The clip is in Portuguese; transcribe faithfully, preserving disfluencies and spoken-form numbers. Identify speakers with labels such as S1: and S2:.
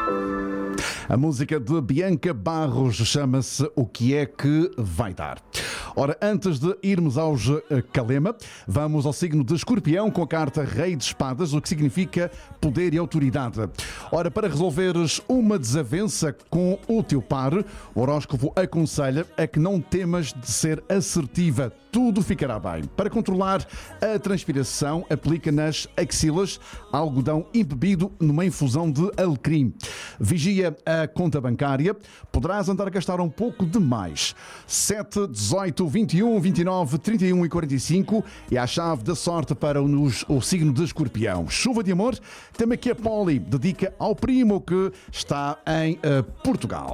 S1: A música de Bianca Barros chama-se O Que É Que Vai Dar. Ora, antes de irmos aos Calema, vamos ao signo de Escorpião com a carta Rei de Espadas, o que significa poder e autoridade. Ora, para resolveres uma desavença com o teu par, o horóscopo aconselha a que não temas de ser assertiva. Tudo ficará bem. Para controlar a transpiração, aplica nas axilas algodão embebido numa infusão de alecrim. Vigia a conta bancária. Poderás andar a gastar um pouco demais. sete, dezoito, vinte e um, vinte e nove, trinta e um e quarenta e cinco é a chave da sorte para os, o signo de Escorpião. Chuva de amor, tema que a Poli dedica ao primo que está em uh, Portugal.